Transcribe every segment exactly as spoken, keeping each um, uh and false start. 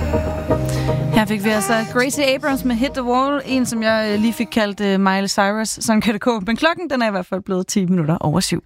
Her fik vi altså Gracie Abrams med Hit the Wall, en som jeg lige fik kaldt uh, Miley Cyrus, sådan kan det gå. Men klokken den er i hvert fald blevet ti minutter over syv.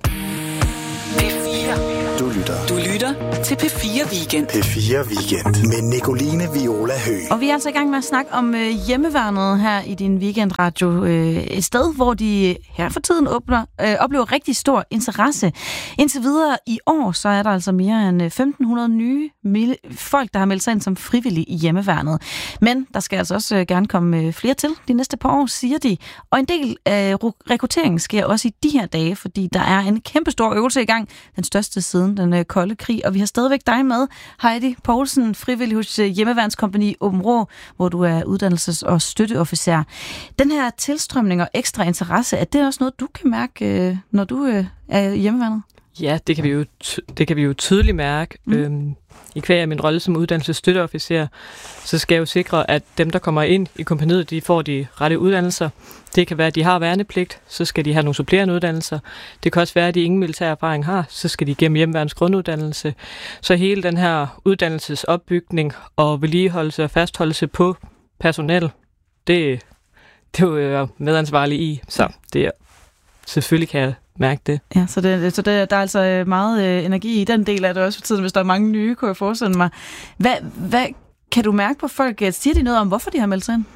P fire. Du lytter. Du lytter til P fire Weekend. P fire Weekend med Nicoline Viola Høgh. Og vi er altså i gang med at snakke om øh, hjemmeværnet her i din weekendradio. Øh, et sted, hvor de her for tiden åbner, øh, oplever rigtig stor interesse. Indtil videre i år, så er der altså mere end femten hundrede nye mil- folk, der har meldt sig ind som frivillige i hjemmeværnet. Men der skal altså også øh, gerne komme øh, flere til de næste par år, siger de. Og en del af rekrutteringen sker også i de her dage, fordi der er en kæmpe stor øvelse i gang. Den største siden den øh, kolde krig. Og vi har stadigvæk dig med, Heidi Poulsen, frivillig hos øh, Hjemmeværnskompagni Åben Rå, hvor du er uddannelses- og støtteofficer. Den her tilstrømning og ekstra interesse, er det også noget, du kan mærke, øh, når du øh, er i hjemmeværnet? Ja, det kan vi jo, det kan vi jo tydeligt mærke. Mm. Øhm, I kvæg af min rolle som uddannelsesstøtteofficer, så skal jeg jo sikre, at dem, der kommer ind i kompagniet, de får de rette uddannelser. Det kan være, at de har værnepligt, så skal de have nogle supplerende uddannelser. Det kan også være, at de ingen militær erfaring har, så skal de igennem hjemmeværnets grunduddannelse. Så hele den her uddannelsesopbygning og vedligeholdelse og fastholdelse på personel, det, det er jo medansvarlig i. Så det er, selvfølgelig kan jeg mærke det. Ja, så, det, så det, der er altså meget øh, energi i den del af det også for tiden, hvis der er mange nye, kunne jeg forestille mig. Hvad, hvad kan du mærke på folk? Siger de noget om, hvorfor de har meldt sig ind?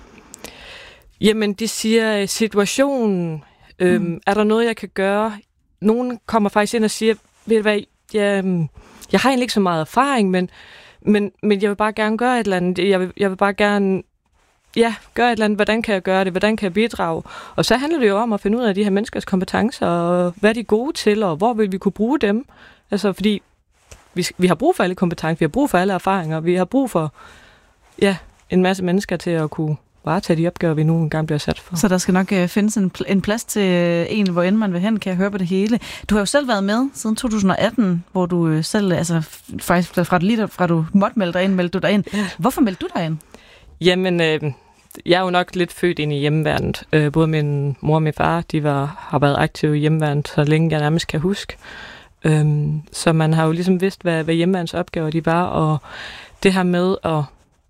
Jamen, de siger situationen. Øhm, mm. Er der noget, jeg kan gøre? Nogen kommer faktisk ind og siger, ved du hvad, jeg, jeg har egentlig ikke så meget erfaring, men, men, men jeg vil bare gerne gøre et eller andet. Jeg vil, jeg vil bare gerne ja, gøre et eller andet. Hvordan kan jeg gøre det? Hvordan kan jeg bidrage? Og så handler det jo om at finde ud af de her menneskers kompetencer, og hvad de er gode til, og hvor vil vi kunne bruge dem? Altså, fordi vi, vi har brug for alle kompetencer, vi har brug for alle erfaringer, vi har brug for ja, en masse mennesker til at kunne varetage de opgaver, vi nu engang bliver sat for. Så der skal nok uh, findes en, pl- en plads til uh, en, hvor end man vil hen, kan jeg høre på det hele. Du har jo selv været med siden to tusind og atten, hvor du uh, selv, altså faktisk fra, lige fra du måtte melde dig ind, meldte du dig ind. Ja. Hvorfor meldte du dig ind? Jamen, øh, jeg er jo nok lidt født ind i hjemmeværnet. Øh, både min mor og min far, de var, har været aktive i hjemmeværnet, så længe jeg nærmest kan huske. Øh, så man har jo ligesom vidst, hvad, hvad hjemmeværnets opgaver de var, og det her med at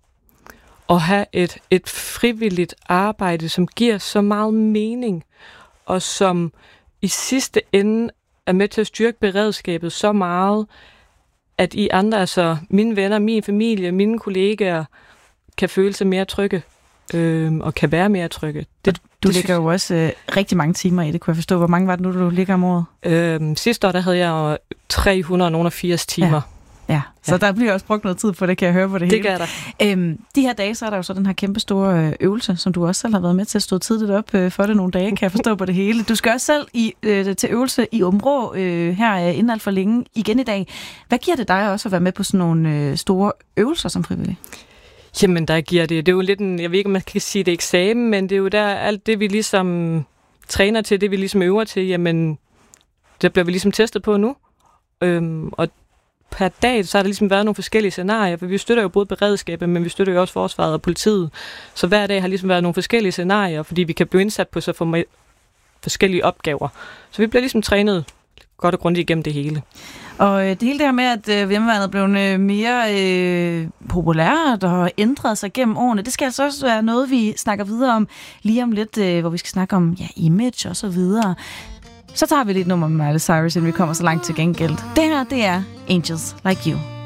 at have et, et frivilligt arbejde, som giver så meget mening, og som i sidste ende er med til at styrke beredskabet så meget, at I andre, altså mine venner, min familie, mine kollegaer, kan føle sig mere trygge, øh, og kan være mere trygge. Det, du det ligger jo også øh, rigtig mange timer i det, kunne jeg forstå. Hvor mange var det nu, du ligger om året? Øh, sidste år, der havde jeg tre hundrede og firs timer. Ja. Ja, så ja. Der bliver også brugt noget tid på det, kan jeg høre på det, det hele. Det gør der. Øhm, de her dage, så er der jo så den her kæmpe store øvelse, som du også selv har været med til at stå tidligt op øh, for det nogle dage, kan jeg forstå på det hele. Du skal også selv i, øh, til øvelse i Åben Rå øh, her øh, inden alt for længe igen i dag. Hvad giver det dig også at være med på sådan nogle øh, store øvelser som frivillig? Jamen, der giver det. Det er jo lidt en, jeg ved ikke, om man kan sige det eksamen, men det er jo der alt det, vi ligesom træner til, det vi ligesom øver til, jamen, det bliver vi ligesom testet på nu. Øhm, og per dag, så har der ligesom været nogle forskellige scenarier, for vi støtter jo både beredskabet, men vi støtter jo også forsvaret og politiet. Så hver dag har ligesom været nogle forskellige scenarier, fordi vi kan blive indsat på så for forskellige opgaver. Så vi bliver ligesom trænet godt og grundigt igennem det hele. Og det hele det her med, at øh, hjemmeværnet er blevet mere øh, populært og ændret sig gennem årene, det skal altså også være noget, vi snakker videre om lige om lidt, øh, hvor vi skal snakke om ja, image og så videre. Så tager vi lidt nummer med Miley Cyrus, inden vi kommer så langt til gengæld. Det her, det er Angels Like You.